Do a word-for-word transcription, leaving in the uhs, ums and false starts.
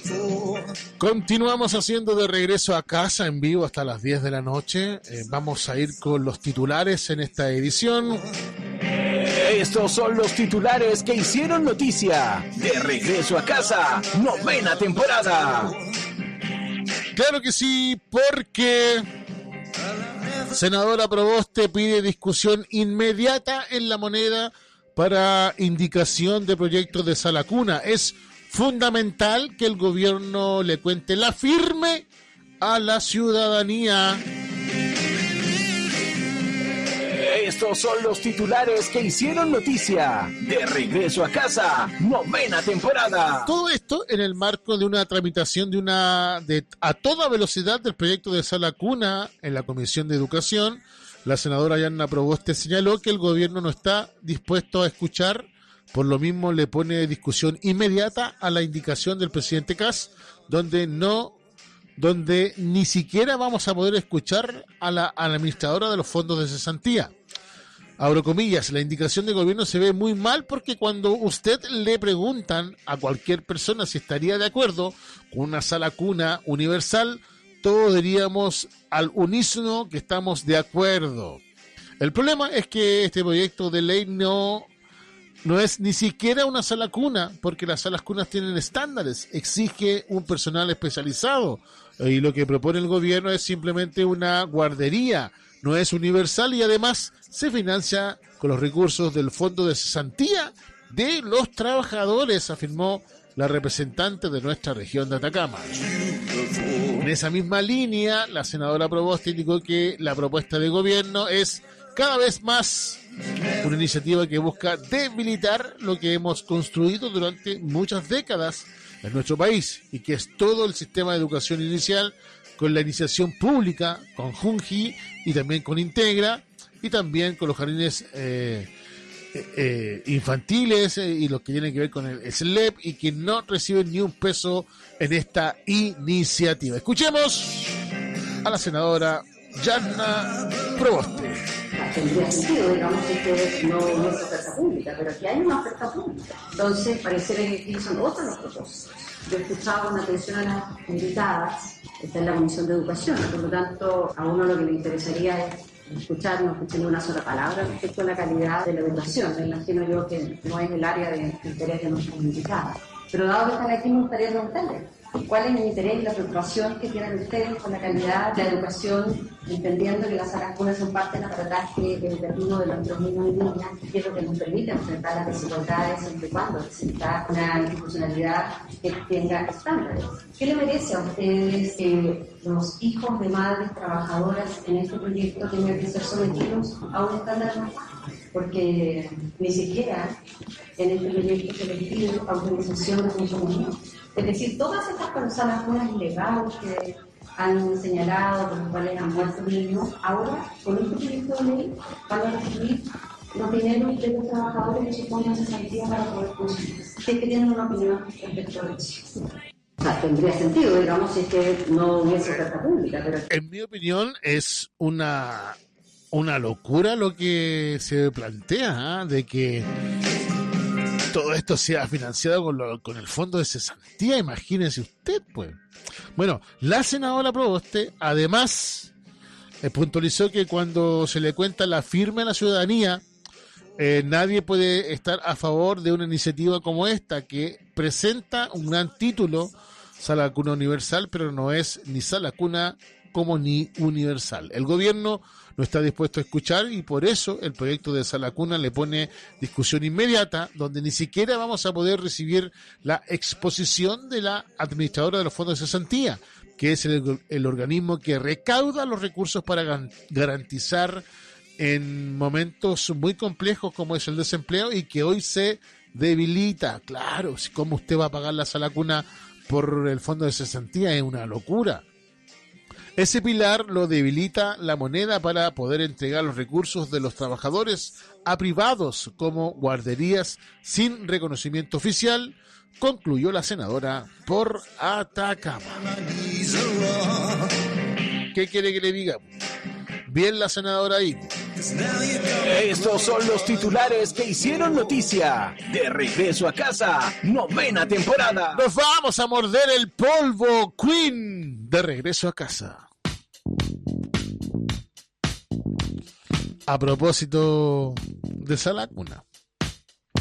Continuamos haciendo De Regreso a Casa en vivo hasta las diez de la noche. Eh, vamos a ir con los titulares en esta edición. Estos son los titulares que hicieron noticia. De Regreso a Casa, novena temporada. Claro que sí, porque senadora Proboste pide discusión inmediata en La Moneda para indicación de proyectos de sala cuna. Es fundamental que el gobierno le cuente la firme a la ciudadanía. Estos son los titulares que hicieron noticia. De Regreso a Casa, novena temporada. Todo esto en el marco de una tramitación de una de a toda velocidad del proyecto de sala cuna en la Comisión de Educación. La senadora Yanna Proboste señaló que el gobierno no está dispuesto a escuchar, por lo mismo le pone discusión inmediata a la indicación del presidente Kast, donde no donde ni siquiera vamos a poder escuchar a la, a la administradora de los fondos de cesantía. Abro comillas, la indicación de gobierno se ve muy mal porque cuando usted le preguntan a cualquier persona si estaría de acuerdo con una sala cuna universal, todos diríamos al unísono que estamos de acuerdo. El problema es que este proyecto de ley no, no es ni siquiera una sala cuna, porque las salas cunas tienen estándares, exige un personal especializado, y lo que propone el gobierno es simplemente una guardería. No es universal y además se financia con los recursos del Fondo de Cesantía de los Trabajadores, afirmó la representante de nuestra región de Atacama. En esa misma línea, la senadora Proboste indicó que la propuesta de gobierno es cada vez más una iniciativa que busca debilitar lo que hemos construido durante muchas décadas en nuestro país y que es todo el sistema de educación inicial, con la iniciación pública, con Junji y también con Integra, y también con los jardines eh, eh, infantiles eh, y los que tienen que ver con el S L E P y que no reciben ni un peso en esta iniciativa. Escuchemos a la senadora Yanna Proboste. Tendría sentido, digamos, que no, no es oferta pública, pero aquí hay una oferta pública. Entonces, pareciera que aquí son otros los propósitos. Yo he escuchado con atención a las invitadas, está en la Comisión de Educación, por lo tanto, a uno lo que le interesaría es escuchar, no escuchar ni una sola palabra respecto a la calidad de la educación. Me imagino yo que no es el área de interés de nuestros invitados. Pero dado que están aquí, me gustaría preguntarles, ¿cuál es el interés y la preocupación que tienen ustedes con la calidad de la educación, entendiendo que las salas cunas son parte del aparataje educativo de nuestros niños y niñas, que es lo que nos permite enfrentar las desigualdades siempre y cuando necesita una institucionalidad que tenga estándares? ¿Qué le merece a ustedes que los hijos de madres trabajadoras en este proyecto tengan que ser sometidos a un estándar más bajo? Porque ni siquiera en este proyecto se les pide autorización de funcionamiento. Es decir, todas estas personas cunas ilegales que han señalado, por los cuales han muerto niños, ahora con este proyecto de ley van a recibir los dineros de los trabajadores que suponen cesantía para poder funcionar. Si es que tienen una opinión respecto a eso. O sea, tendría sentido, digamos, si es que no hubiese oferta pública. Pero... En mi opinión, es una, una locura lo que se plantea, ¿eh? De que todo esto sea financiado con, lo, con el fondo de cesantía. Imagínese usted, pues. Bueno, la senadora Proboste, además, eh, puntualizó que cuando se le cuenta la firme a la ciudadanía, eh, nadie puede estar a favor de una iniciativa como esta, que presenta un gran título, Sala Cuna Universal, pero no es ni Sala Cuna como ni universal. El gobierno no está dispuesto a escuchar y por eso el proyecto de Sala Cuna le pone discusión inmediata, donde ni siquiera vamos a poder recibir la exposición de la administradora de los fondos de cesantía, que es el, el organismo que recauda los recursos para garantizar en momentos muy complejos como es el desempleo y que hoy se debilita. Claro, ¿cómo usted va a pagar la Sala Cuna por el fondo de cesantía? Es una locura. Ese pilar lo debilita La Moneda para poder entregar los recursos de los trabajadores a privados como guarderías sin reconocimiento oficial, concluyó la senadora por Atacama. ¿Qué quiere que le diga? Bien la senadora ahí. Estos son los titulares que hicieron noticia. De regreso a casa, novena temporada. Nos vamos a morder el polvo, Queen. De regreso a casa. A propósito de esa laguna,